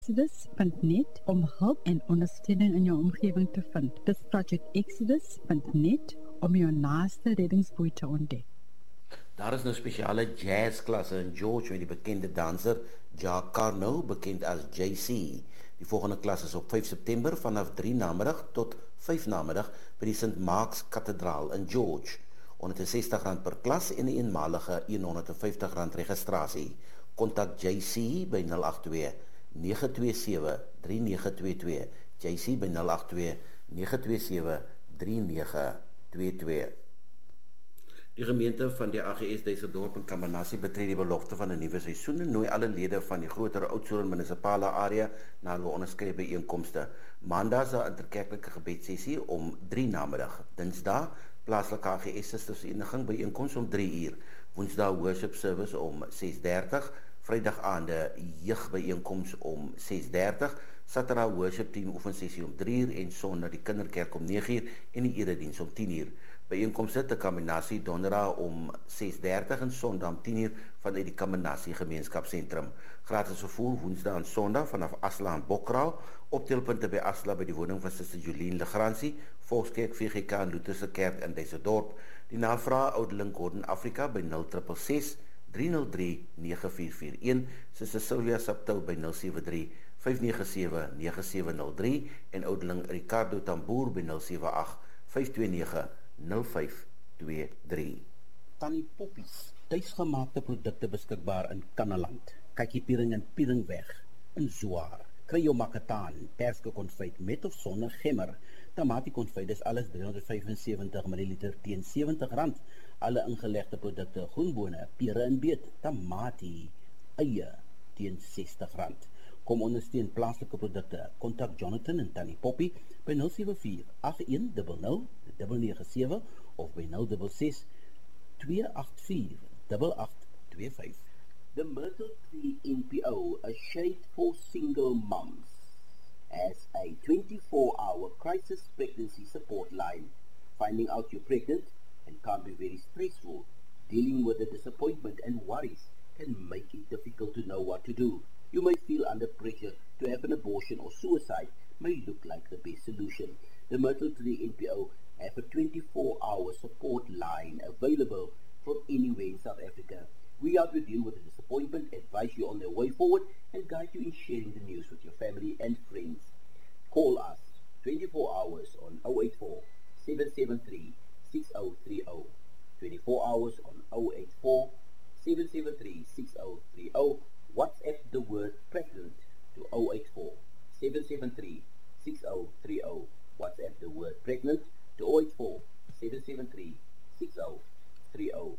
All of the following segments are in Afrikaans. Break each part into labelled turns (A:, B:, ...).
A: Exodus.net om hulp en ondersteuning in jou omgewing te vind. Dis projectexodus.net om jou naaste reddingsboei te ontdek.
B: Daar is nou spesiale jazzklasse in George met die bekende danser Jack Carno, bekend as JC. Die volgende klas is op 5 September vanaf 3 namiddag tot 5 namiddag by die St. Mark's Kathedraal in George. R160 per klas en 'n eenmalige R150 registrasie. Kontak JC by 082 927 3922. JC by 082 927 3922. Die gemeente van die AGS Duisendorp en Kambanassie betree die belofte van 'n nuwe seisoen en nooi alle lede van die groter Oudtshoorn munisipale area na hulle onderskeie byeenkomste. Maandag is 'n interkerklike gebedssessie om 3 namiddag. Dinsdag plaaslike AGS Sistersvereniging byeenkoms om 3 uur. Woensdag worship service om 6:30. Vrydag-aande jeugbyeenkoms om 6:30, Saterdag worship team oefensessie om 3 uur en Sondag die kinderkerk om 9 uur en die erediens om 10 uur. Byeenkomste te Kambanassie Donderdag om 6:30 en Sondag om 10 uur vanuit die Kambanassie Gemeenskapsentrum. Gratis vervoer Woensdag en Sondag vanaf Asla en Bokraal, optelpunte by Asla by die woning van Suster Jolien Legrandsie, Volkskerk, VGK en Lutherse Kerk in Duisendorp. Die navraag Oudeling Gordon Afrika by 0666 303 9441, Suster Sylvia Saptou by 073 597 9703 en Oudeling Ricardo Tamboer by 078 529 0523.
C: Tannie Poppies, tuisgemaakte produkte beskikbaar in Kannaland. Kykie Piering en Pieringweg in Zwaar. Kry jou makataan, perske konfyt met of sonder gemmer. Tamatie konfyt is alles 375 ml teen R70. Alle ingelegde produkte, groenbone, pere en beet, tamatie, eie teen R60. Kom ondersteun plaaslike produkte. Kontak Jonathan en Tannie Poppy by 074 8100 997 of by 066 284 8825. The Myrtle Tree NPO, a shade for single moms, has a 24-hour crisis pregnancy support line. Finding out you're pregnant and can't be very stressful. Dealing with the disappointment and worries can make it difficult to know what to do. You may feel under pressure to have an abortion, or suicide may look like the best solution. The Myrtle Tree NPO have a 24-hour support line available from anywhere in South Africa. We help you deal with the disappointment, advise you on the way forward, and guide you in sharing the news with your family and friends. Call us 24 hours on 084 773 6030. 24 hours on 084 773 6030. WhatsApp the word pregnant to 084 773 6030. WhatsApp the word pregnant to 084 773 6030.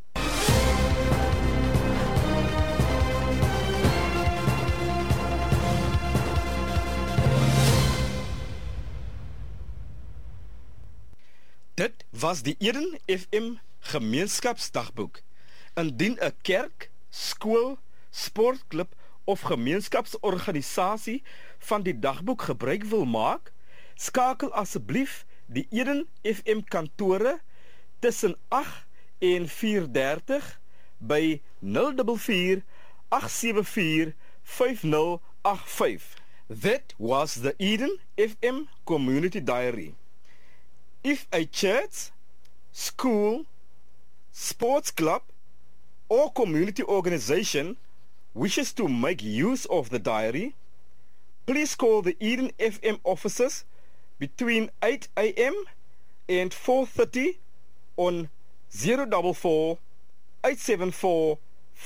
D: Dit was die Eden FM Gemeenskapsdagboek. Indien 'n kerk, skool, sportklub of gemeenskapsorganisasie van die dagboek gebruik wil maak, skakel asseblief die Eden FM kantore tussen 8 en 4:30 by 044 874 5085. That was the Eden FM Community Diary. If a church, school, sports club, or community organization wishes to make use of the diary, please call the Eden FM offices between 8 a.m. and 4:30 on 044 874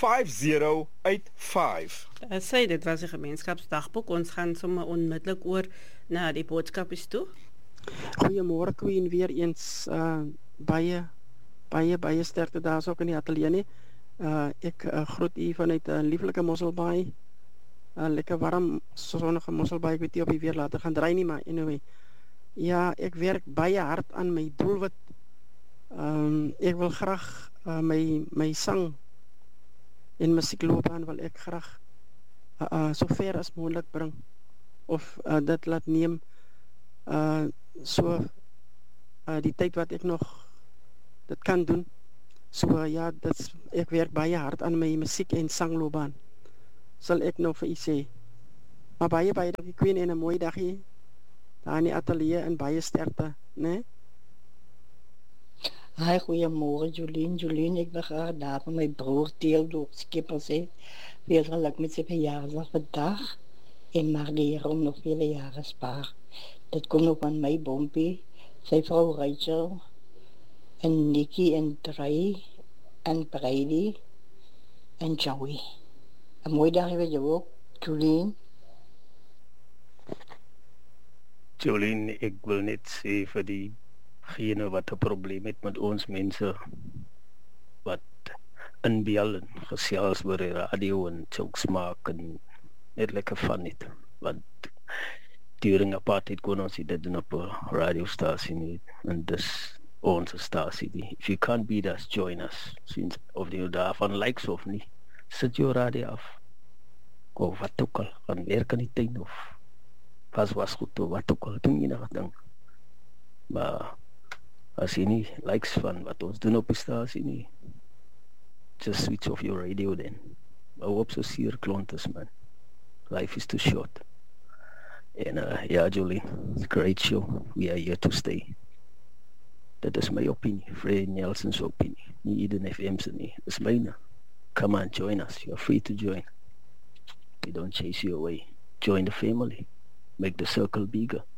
D: 5085.
E: Sê dit was 'n gemeenskapsdagboek. Ons gaan sommer onmiddellik oor na die boodskapies toe.
F: Goeiemôre Queen, weer eens baie sterkte daar ook in die ateljee nie. Ek groet u vanuit 'n lieflike Mosselbaai. Lekker warm sonnige Mosselbaai. Ek weet nie of die weer later gaan draai nie, maar anyway. Ja, ek werk baie hard aan my doelwit. Ek wil graag my sang en musiekloopbaan wil ek graag so ver as moontlik bring of dit laat neem. Die tyd wat ek nog dit kan doen. So ja, ek werk baie hard aan my musiek en sangloopbaan. Sal ek nou vir u sê. Maar baie dankie Queen en 'n mooi dagie daar in die ateljee en baie sterkte, né?
G: Hi, goeiemôre Jolien. Jolien, ek wil graag daar van my broer Theodor Skipper sê. Veel geluk met sy verjaarsdag vandag. En mag die Here hom nog vele jare spaar. Dit kom ook aan my bompie, sy vrou Rachel, en Nikki en Trey, en Brady, en Joey. 'n Mooi dag vir jou ook, Jolien.
H: Jolien, ek wil net sê vir diegene wat 'n probleem het met ons mense wat inbel en gesels oor die radio en jokes maak en net lekker van het. Want during apartheid kon ons dit doen op 'n radiostasie nie en dis onze stasie die. If you can't beat us, join us. Sinds of die daarvan likes of nie, sit jou radio af. Of wat ook al, gaan werk in die tuin of was goed of wat ook al, doen enige ding. Maar as jy nie likes van wat ons doen op die stasie nie, just switch off your radio then. Maar hoop so seer klont is, man. Life is too short. And yeah, Jolene, it's a great show. We are here to stay. That is my opinion. Fred Nelson's opinion. Nie Eden FM's nie. It's mine. Come on, join us. You're free to join. We don't chase you away. Join the family. Make the circle bigger.